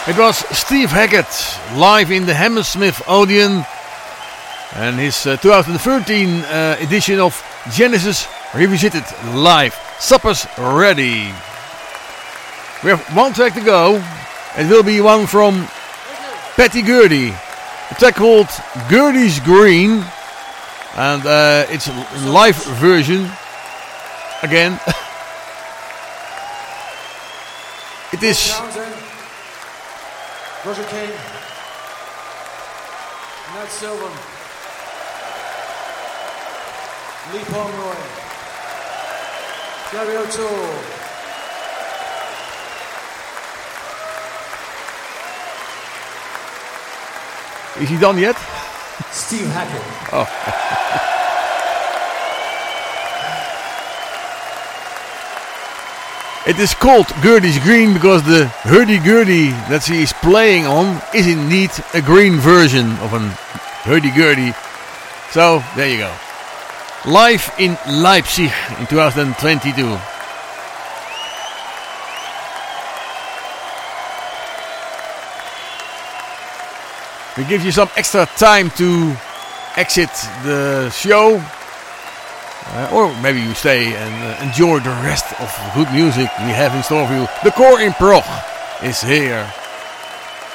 It was Steve Hackett live in the Hammersmith Odeon and his 2013 edition of Genesis Revisited Live. Supper's ready. We have one track to go. It will be one from Patty Gurdy. A track called Gurdy's Green. And it's a live version. Again. It is... Roger King, Nat Sylvan, Lee Pomeroy, Gary O'Toole. Is he done yet? Steve Hackett. Oh. It is called Gurdy's Green because the hurdy-gurdy that he is playing on is indeed a green version of an hurdy-gurdy. So, there you go. Live in Leipzig in 2022. We give you some extra time to exit the show. Or maybe you stay and enjoy the rest of the good music we have in store for you. The Core in Prog is here.